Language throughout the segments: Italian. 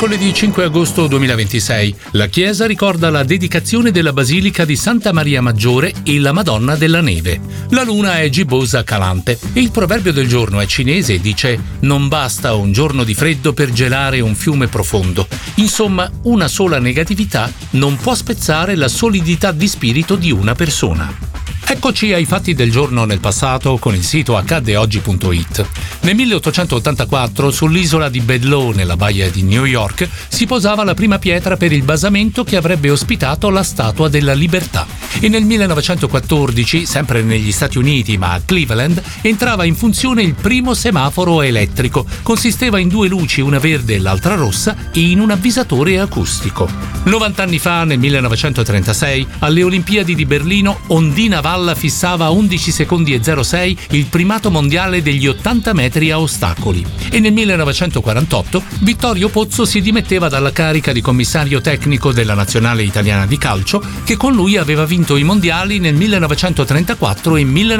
Mercoledì 5 agosto 2026. La Chiesa ricorda la dedicazione della Basilica di Santa Maria Maggiore e la Madonna della Neve. La luna è gibbosa calante e il proverbio del giorno è cinese e dice: non basta un giorno di freddo per gelare un fiume profondo. Insomma, una sola negatività non può spezzare la solidità di spirito di una persona. Eccoci ai fatti del giorno nel passato con il sito accaddeoggi.it. Nel 1884, sull'isola di Bedloe, nella baia di New York, si posava la prima pietra per il basamento che avrebbe ospitato la Statua della Libertà. E nel 1914, sempre negli Stati Uniti ma a Cleveland, entrava in funzione il primo semaforo elettrico. Consisteva in 2 luci, una verde e l'altra rossa, e in un avvisatore acustico. 90 anni fa, nel 1936, alle Olimpiadi di Berlino, Ondina Valla fissava a 11 secondi e 06 il primato mondiale degli 80 metri a ostacoli. E nel 1948 Vittorio Pozzo si dimetteva dalla carica di commissario tecnico della nazionale italiana di calcio, che con lui aveva vinto i mondiali nel 1934 e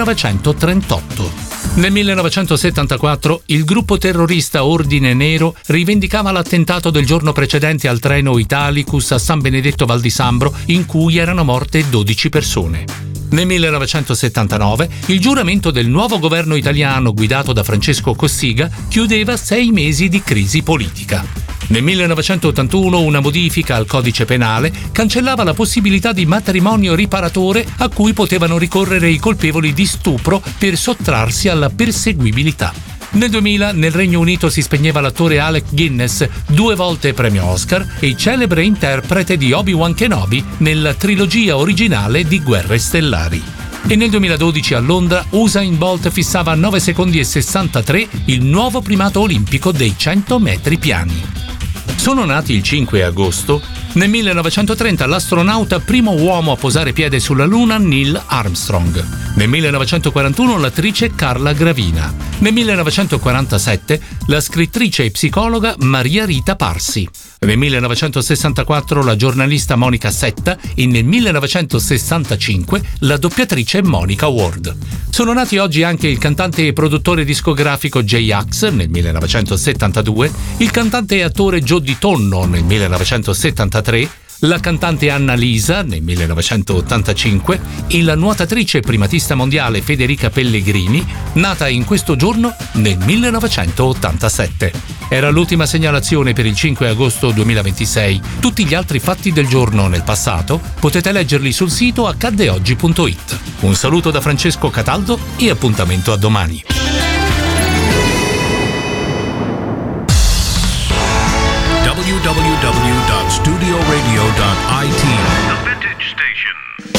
1938. Nel 1974 il gruppo terrorista Ordine Nero rivendicava l'attentato del giorno precedente al treno Italicus a San Benedetto Val di Sambro, in cui erano morte 12 persone. Nel 1979 il giuramento del nuovo governo italiano guidato da Francesco Cossiga chiudeva 6 mesi di crisi politica. Nel 1981 una modifica al codice penale cancellava la possibilità di matrimonio riparatore a cui potevano ricorrere i colpevoli di stupro per sottrarsi alla perseguibilità. Nel 2000 nel Regno Unito si spegneva l'attore Alec Guinness, 2 volte premio Oscar e celebre interprete di Obi-Wan Kenobi nella trilogia originale di Guerre Stellari. E nel 2012 a Londra Usain Bolt fissava a 9 secondi e 63 il nuovo primato olimpico dei 100 metri piani. Sono nati il 5 agosto. Nel 1930 l'astronauta primo uomo a posare piede sulla Luna Neil Armstrong. Nel 1941 l'attrice Carla Gravina. Nel 1947 la scrittrice e psicologa Maria Rita Parsi. Nel 1964 la giornalista Monica Setta e nel 1965 la doppiatrice Monica Ward. Sono nati oggi anche il cantante e produttore discografico J-Ax nel 1972, il cantante e attore Joe Di Tonno nel 1973, la cantante Annalisa nel 1985 e la nuotatrice e primatista mondiale Federica Pellegrini, nata in questo giorno nel 1987. Era l'ultima segnalazione per il 5 agosto 2026. Tutti gli altri fatti del giorno nel passato potete leggerli sul sito accaddeoggi.it. Un saluto da Francesco Cataldo e appuntamento a domani. www.studioradio.it